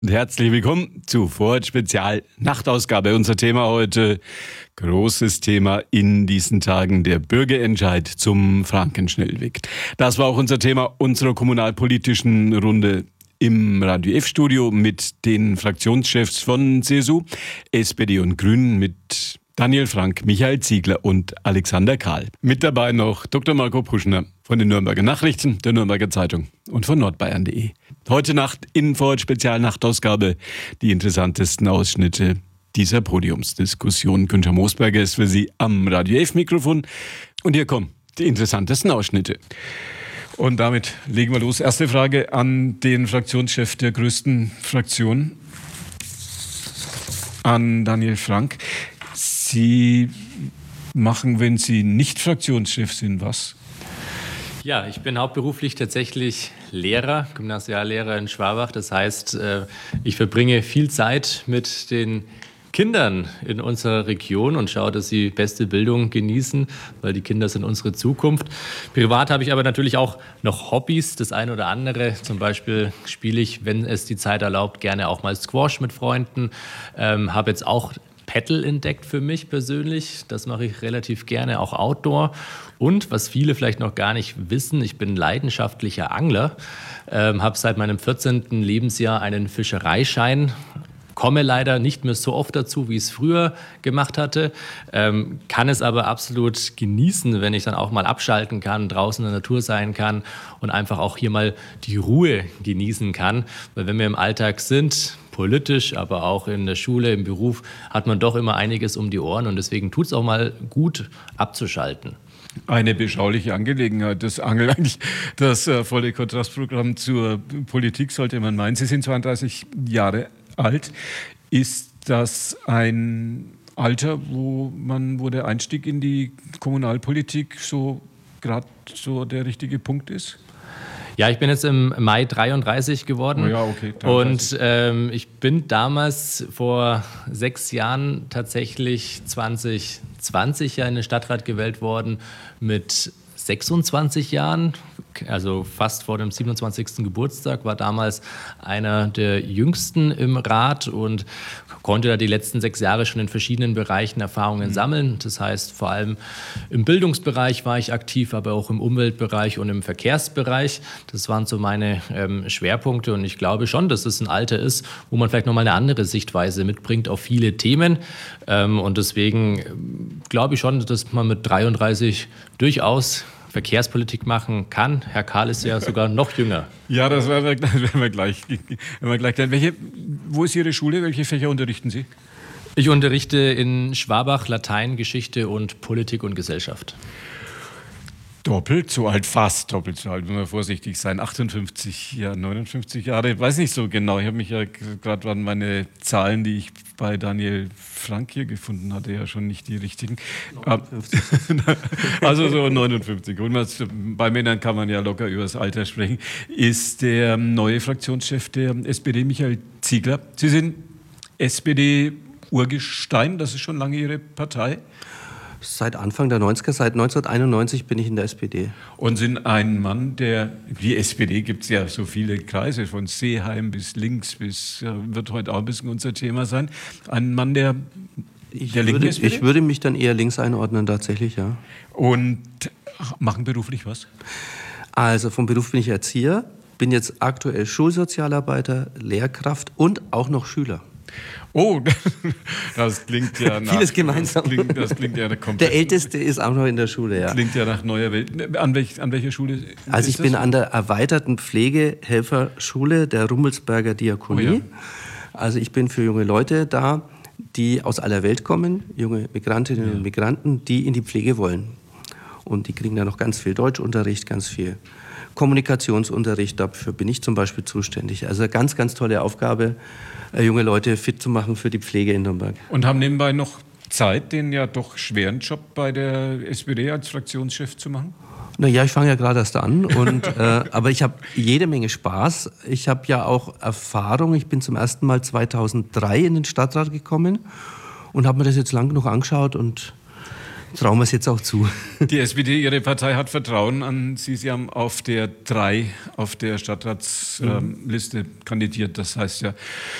Herzlich willkommen zu Vorort Spezial Nachtausgabe. Unser Thema heute, großes Thema in diesen Tagen, der Bürgerentscheid zum Frankenschnellweg. Das war auch unser Thema unserer kommunalpolitischen Runde im Radio F-Studio mit den Fraktionschefs von CSU, SPD und Grünen, mit Daniel Frank, Michael Ziegler und Alexander Kahl. Mit dabei noch Dr. Marco Puschner von den Nürnberger Nachrichten, der Nürnberger Zeitung und von nordbayern.de. Heute Nacht in Vorort Spezial Nachtausgabe die interessantesten Ausschnitte dieser Podiumsdiskussion. Günther Moosberger ist für Sie am Radio F-Mikrofon und hier kommen die interessantesten Ausschnitte. Und damit legen wir los. Erste Frage an den Fraktionschef der größten Fraktion, an Daniel Frank. Sie machen, wenn Sie nicht Fraktionschef sind, was? Ja, ich bin hauptberuflich tatsächlich Lehrer, Gymnasiallehrer in Schwabach. Das heißt, ich verbringe viel Zeit mit den Kindern in unserer Region und schaue, dass sie beste Bildung genießen, weil die Kinder sind unsere Zukunft. Privat habe ich aber natürlich auch noch Hobbys, das eine oder andere. Zum Beispiel spiele ich, wenn es die Zeit erlaubt, gerne auch mal Squash mit Freunden. Habe jetzt auch Paddle entdeckt für mich persönlich. Das mache ich relativ gerne, auch Outdoor. Und was viele vielleicht noch gar nicht wissen, ich bin leidenschaftlicher Angler, habe seit meinem 14. Lebensjahr einen Fischereischein, komme leider nicht mehr so oft dazu, wie ich es früher gemacht hatte, kann es aber absolut genießen, wenn ich dann auch mal abschalten kann, draußen in der Natur sein kann und einfach auch hier mal die Ruhe genießen kann. Weil wenn wir im Alltag sind, politisch, aber auch in der Schule, im Beruf, hat man doch immer einiges um die Ohren und deswegen tut es auch mal gut, abzuschalten. Eine beschauliche Angelegenheit, das Angeln, eigentlich das volle Kontrastprogramm zur Politik, sollte man meinen. Sie sind 32 Jahre alt. Ist das ein Alter, wo der Einstieg in die Kommunalpolitik so gerade so der richtige Punkt ist? Ja, ich bin jetzt im Mai 33 geworden. Oh ja, okay, 33. Und ich bin damals vor 6 Jahren tatsächlich 2020 ja in den Stadtrat gewählt worden mit 26 Jahren, also fast vor dem 27. Geburtstag, war damals einer der Jüngsten im Rat und konnte da die letzten 6 Jahre schon in verschiedenen Bereichen Erfahrungen sammeln. Das heißt, vor allem im Bildungsbereich war ich aktiv, aber auch im Umweltbereich und im Verkehrsbereich. Das waren so meine Schwerpunkte und ich glaube schon, dass es ein Alter ist, wo man vielleicht nochmal eine andere Sichtweise mitbringt auf viele Themen. Und deswegen glaube ich schon, dass man mit 33 durchaus Verkehrspolitik machen kann. Herr Kahl ist ja sogar noch jünger. Ja, das werden wir gleich. Wo ist Ihre Schule? Welche Fächer unterrichten Sie? Ich unterrichte in Schwabach Latein, Geschichte und Politik und Gesellschaft. Doppelt so alt, fast doppelt so alt, wenn wir vorsichtig sein. 58, ja, 59 Jahre, ich weiß nicht so genau. Ich habe mich ja gerade an meine Zahlen, die ich bei Daniel Frank hier gefunden hatte, ja schon nicht die richtigen. 59. Also so 59. Und bei Männern kann man ja locker über das Alter sprechen. Ist der neue Fraktionschef der SPD, Michael Ziegler. Sie sind SPD-Urgestein, das ist schon lange Ihre Partei. Seit Anfang der 90er, seit 1991 bin ich in der SPD. Und sind ein Mann, die SPD gibt es ja so viele Kreise, von Seeheim bis links, wird heute auch ein bisschen unser Thema sein. Ein Mann der linken SPD? Ich würde mich dann eher links einordnen, tatsächlich, ja. Und machen beruflich was? Also vom Beruf bin ich Erzieher, bin jetzt aktuell Schulsozialarbeiter, Lehrkraft und auch noch Schüler. Oh, das klingt ja nach... Vieles gemeinsam. Das klingt ja komplett... Der Älteste ist auch noch in der Schule, ja. Klingt ja nach neuer Welt. An welcher Schule ist das? Also ich bin an der erweiterten Pflegehelferschule der Rummelsberger Diakonie. Oh ja. Also ich bin für junge Leute da, die aus aller Welt kommen, junge Migrantinnen und Migranten, die in die Pflege wollen. Und die kriegen da noch ganz viel Deutschunterricht, ganz viel Kommunikationsunterricht. Dafür bin ich zum Beispiel zuständig. Also eine ganz, ganz tolle Aufgabe, junge Leute fit zu machen für die Pflege in Nürnberg. Und haben nebenbei noch Zeit, den ja doch schweren Job bei der SPD als Fraktionschef zu machen? Naja, ich fange ja gerade erst an, aber ich habe jede Menge Spaß. Ich habe ja auch Erfahrung. Ich bin zum ersten Mal 2003 in den Stadtrat gekommen und habe mir das jetzt lang genug angeschaut und trauen wir es jetzt auch zu. Die SPD, Ihre Partei hat Vertrauen an Sie. Sie haben auf der 3 auf der Stadtratsliste kandidiert. Das heißt ja,